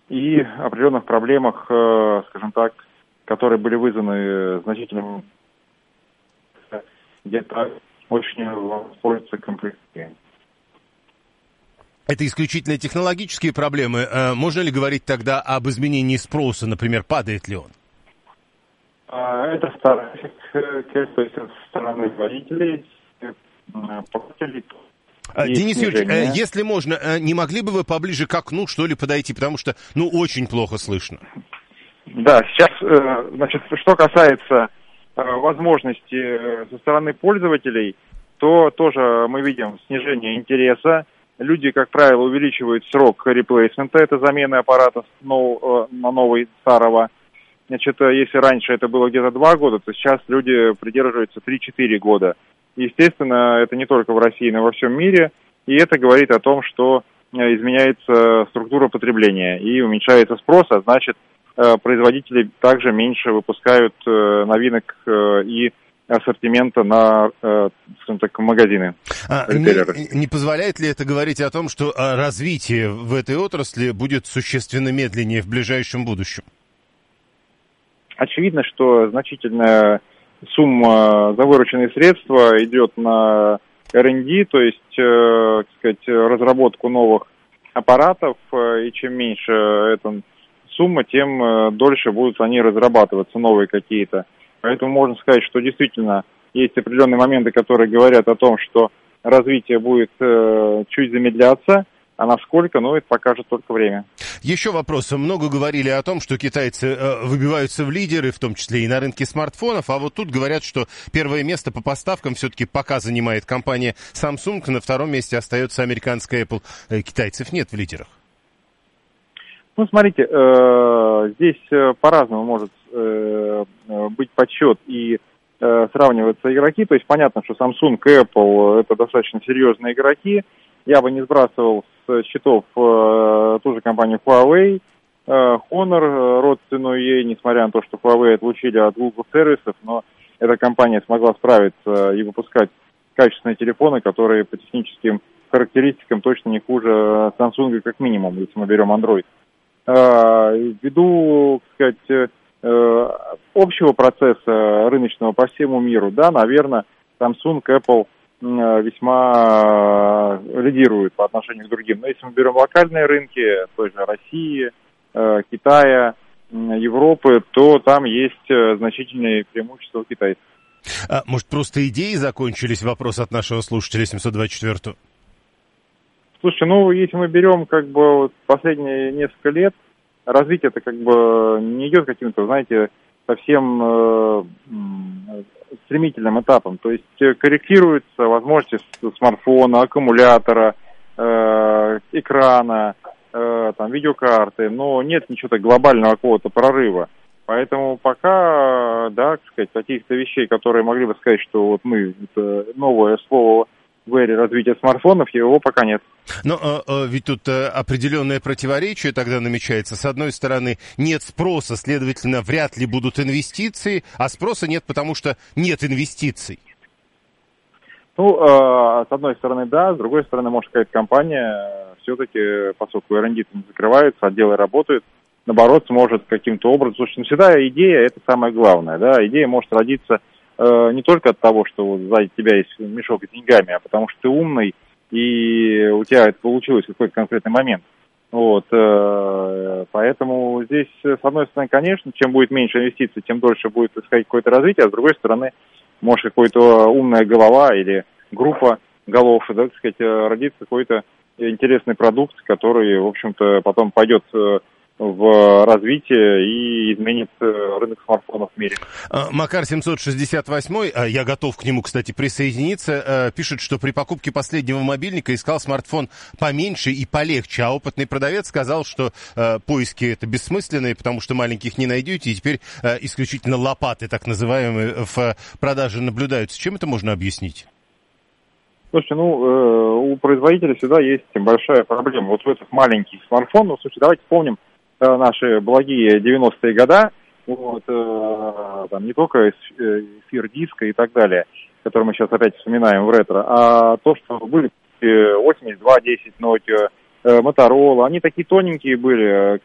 и определенных проблемах, скажем так, которые были вызваны значительным где-то очень пользуются комплектами. Это исключительно технологические проблемы. Можно ли говорить тогда об изменении спроса, например, падает ли он? Это старый эффект, то есть со стороны водителей, покупателей. Денис Юрьевич, если можно, не могли бы вы поближе к окну, что ли, подойти, потому что, очень плохо слышно. Да, сейчас, значит, что касается возможностей со стороны пользователей, то тоже мы видим снижение интереса. Люди, как правило, увеличивают срок реплейсмента, это замены аппарата на новый старого. Значит, если раньше это было где-то 2 года, то сейчас люди придерживаются 3-4 года. Естественно, это не только в России, но и во всем мире. И это говорит о том, что изменяется структура потребления и уменьшается спрос, а значит, производители также меньше выпускают новинок и ассортимента на, скажем так, магазины. Не позволяет ли это говорить о том, что развитие в этой отрасли будет существенно медленнее в ближайшем будущем? Очевидно, что значительная сумма за вырученные средства идет на R&D, то есть, так сказать, разработку новых аппаратов, и чем меньше эта сумма, тем дольше будут они разрабатываться, новые какие-то. Поэтому можно сказать, что действительно есть определенные моменты, которые говорят о том, что развитие будет чуть замедляться, а насколько, это покажет только время. Еще вопрос. Много говорили о том, что китайцы выбиваются в лидеры, в том числе и на рынке смартфонов, а вот тут говорят, что первое место по поставкам все-таки пока занимает компания Samsung, на втором месте остается американская Apple. Китайцев нет в лидерах. Смотрите, здесь по-разному может быть подсчет и сравниваться игроки. То есть понятно, что Samsung и Apple это достаточно серьезные игроки. Я бы не сбрасывал с счетов ту же компанию Huawei, Honor, родственную ей, несмотря на то, что Huawei отлучили от Google сервисов, но эта компания смогла справиться и выпускать качественные телефоны, которые по техническим характеристикам точно не хуже Samsung как минимум, если мы берем Android. Ввиду, так сказать, общего процесса рыночного по всему миру, да, наверное, Samsung, Apple весьма лидируют по отношению к другим. Но если мы берем локальные рынки, той же России, Китая, Европы, то там есть значительные преимущества у китайцев. Может, просто идеи закончились? Вопрос от нашего слушателя 724-го. Слушайте, если мы берем последние несколько лет, развитие-то не идет каким-то, знаете, совсем стремительным этапом. То есть корректируются возможности смартфона, аккумулятора, экрана, видеокарты, но нет ничего глобального какого-то прорыва. Поэтому пока, да, так сказать, каких-то вещей, которые могли бы сказать, что это новое слово в эре развития смартфонов, его пока нет. Но ведь тут определенное противоречие тогда намечается. С одной стороны, нет спроса, следовательно, вряд ли будут инвестиции, а спроса нет, потому что нет инвестиций. С одной стороны, да, с другой стороны, может, какая-то компания все-таки, поскольку R&D не закрывается, отделы работают, наоборот, сможет каким-то образом... Слушайте, всегда идея — это самое главное, да, идея может родиться не только от того, что сзади тебя есть мешок с деньгами, а потому что ты умный, и у тебя это получилось в какой-то конкретный момент. Поэтому здесь, с одной стороны, конечно, чем будет меньше инвестиций, тем дольше будет исходить какое-то развитие, а с другой стороны, может, какая-то умная голова или группа голов, да, так сказать, родится какой-то интересный продукт, который, в общем-то, потом пойдет в развитие и изменит рынок смартфонов в мире. Макар 768, я готов к нему, кстати, присоединиться, пишет, что при покупке последнего мобильника искал смартфон поменьше и полегче, а опытный продавец сказал, что поиски это бессмысленные, потому что маленьких не найдете, и теперь исключительно лопаты, так называемые, в продаже наблюдаются. Чем это можно объяснить? Слушайте, у производителя всегда есть большая проблема. В этих маленьких смартфонах, слушайте, давайте вспомним наши благие 90-е годы, не только эфир диска и так далее, которые мы сейчас опять вспоминаем в ретро, а то, что были 8210 Nokia, Motorola, они такие тоненькие были,